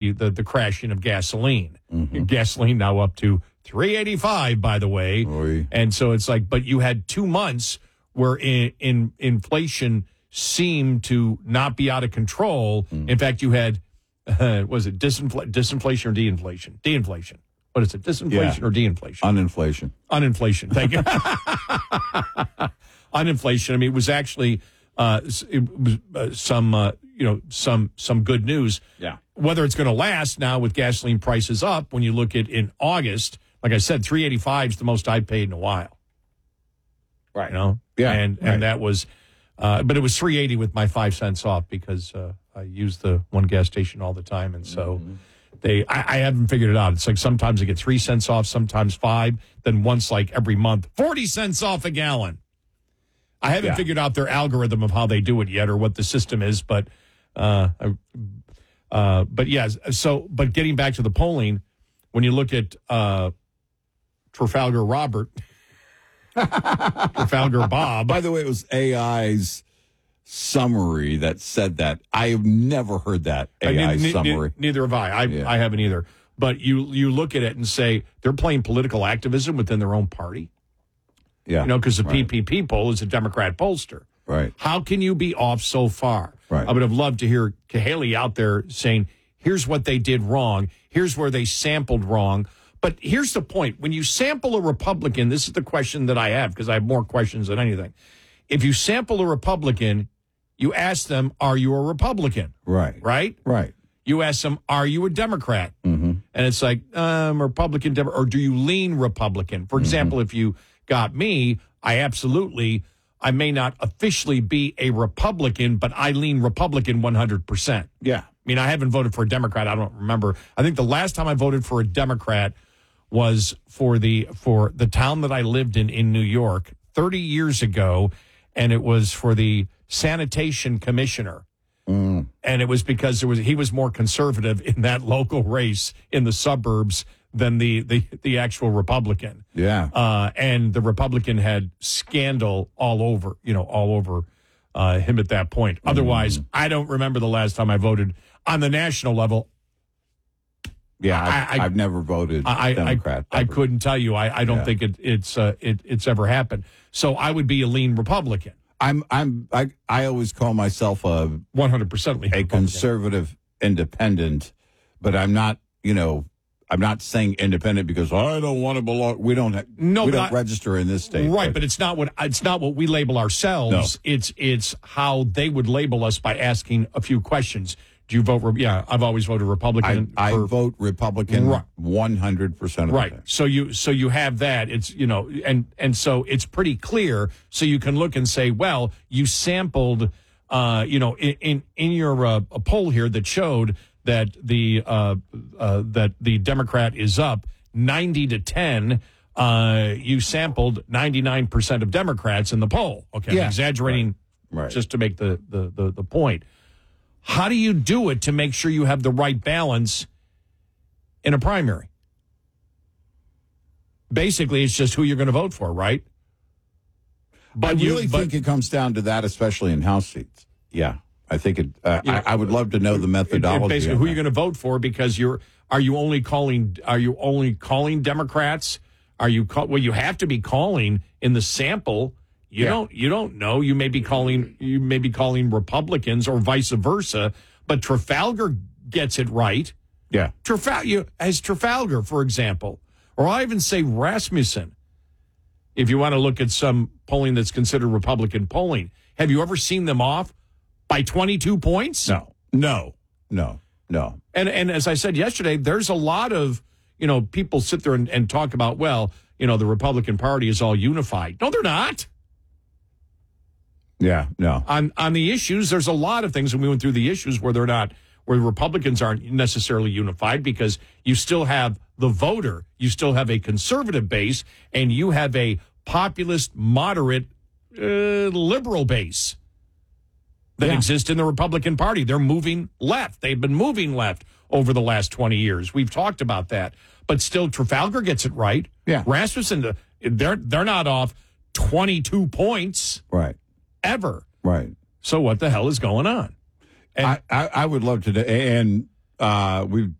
the crashing of gasoline. Gasoline now up to $3.85, by the way. Oy. And so it's like, but you had 2 months where inflation seemed to not be out of control. In fact, you had, was it disinflation or de-inflation? De-inflation. What is it, disinflation or de-inflation? Uninflation. Uninflation, thank you. Uninflation, I mean, it was actually some good news. Yeah. Whether it's going to last now with gasoline prices up, when you look at in August, like I said, $3.85 is the most I've paid in a while. Right. You know? Yeah. And that was, but it was $3.80 with my 5 cents off because I use the one gas station all the time. And so I haven't figured it out. It's like sometimes I get 3 cents off, sometimes 5, then once like every month, 40 cents off a gallon. I haven't figured out their algorithm of how they do it yet or what the system is, but yes. So, but getting back to the polling, when you look at Trafalgar Robert, Trafalgar Bob. By the way, it was AI's summary that said that. I have never heard that AI summary. Neither have I. I haven't either. But you look at it and say they're playing political activism within their own party. Yeah. You know, because the PPP poll is a Democrat pollster. Right. How can you be off so far? Right. I would have loved to hear Cahaley out there saying, here's what they did wrong. Here's where they sampled wrong. But here's the point. When you sample a Republican, this is the question that I have, because I have more questions than anything. If you sample a Republican, you ask them, are you a Republican? Right. Right? Right. You ask them, are you a Democrat? Mm-hmm. And it's like, Republican, or do you lean Republican? For example, if you got me, I may not officially be a Republican, but I lean Republican 100%. Yeah. I mean, I haven't voted for a Democrat. I don't remember. I think the last time I voted for a Democrat was for the town that I lived in New York 30 years ago, and it was for the sanitation commissioner. And it was because he was more conservative in that local race in the suburbs than the actual Republican. Yeah. And the Republican had scandal all over him at that point. Otherwise, I don't remember the last time I voted on the national level. Yeah, I've never voted Democrat. I couldn't tell you. I don't think it's ever happened. So I would be a lean Republican. I always call myself a 100% a conservative independent, but I'm not. I'm not saying independent because I don't want to belong. We don't register in this state, right? But it's not what we label ourselves. No. It's how they would label us by asking a few questions. Do you vote? Yeah, I've always voted Republican. I vote Republican 100% of the time. So you have that. It's and so it's pretty clear. So you can look and say, well, you sampled, in your a poll here that showed that the Democrat is up 90-10. You sampled 99% of Democrats in the poll. Okay, I'm exaggerating just to make the point. How do you do it to make sure you have the right balance in a primary? Basically, it's just who you're going to vote for, right? But I think it comes down to that, especially in House seats. Yeah. I think it. I would love to know the methodology. Basically, who you're going to vote for, because are you only calling Democrats? You have to be calling in the sample. You don't know. You may be calling Republicans or vice versa. But Trafalgar gets it right. Yeah, Trafalgar, for example, or I even say Rasmussen. If you want to look at some polling that's considered Republican polling, have you ever seen them off by 22 points? No. And as I said yesterday, there's a lot of, people sit there and talk about, the Republican Party is all unified. No, they're not. Yeah, no. On the issues, there's a lot of things, and we went through the issues where Republicans aren't necessarily unified, because you still have the voter, you still have a conservative base, and you have a populist, moderate, liberal base that exist in the Republican Party. They're moving left. They've been moving left over the last 20 years. We've talked about that. But still, Trafalgar gets it right. Yeah. Rasmussen, they're not off 22 points. Right. Ever. Right. So what the hell is going on? And I would love to, and we've